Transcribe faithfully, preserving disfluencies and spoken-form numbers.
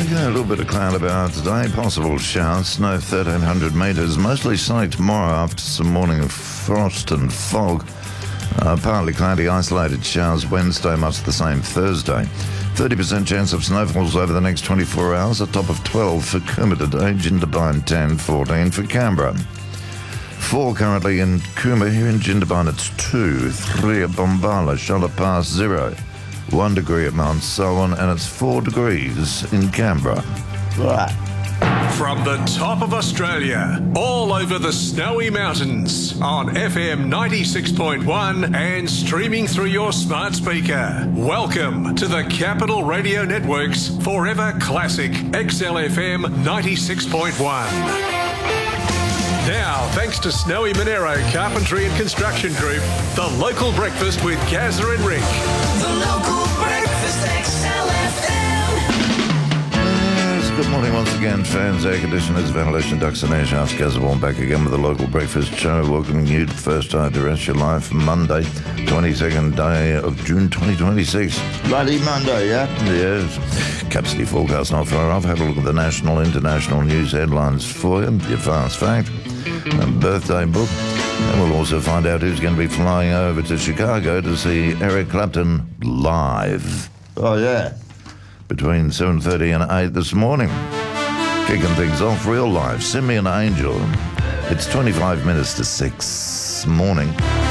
Okay, a little bit of cloud about today. Possible showers, snow thirteen hundred metres. Mostly sunny tomorrow after some morning of frost and fog. Uh, partly cloudy, isolated showers Wednesday, much the same Thursday. thirty percent chance of snowfalls over the next twenty-four hours, a top of twelve for Coombe today, Jindabyne ten, fourteen for Canberra. four currently in Coombe, here in Jindabyne it's two, three at Bombala, Charlotte Pass zero, one degree at Mount Selwyn, and it's four degrees in Canberra. Right. From the top of Australia, all over the snowy mountains, on F M ninety-six point one and streaming through your smart speaker. Welcome to the Capital Radio Network's Forever Classic X L F M ninety-six point one. Now, thanks to Snowy Monero Carpentry and Construction Group, the local breakfast with Gazza and Rick. The local breakfast X L F M. Good morning once again, fans, air conditioners, ventilation ducts and air shafts. Gazzaborn back again with the local breakfast show, welcoming you to the first time to rest your life, Monday, twenty-second day of June twenty twenty-six. Bloody Monday, yeah? Yes. Capacity forecast not far off. Have a look at the national, international news headlines for you, your fast fact, and birthday book. And we'll also find out who's going to be flying over to Chicago to see Eric Clapton live Oh, yeah. between seven thirty and eight this morning. Kicking things off, real life, Send Me an Angel. It's twenty-five minutes to six morning.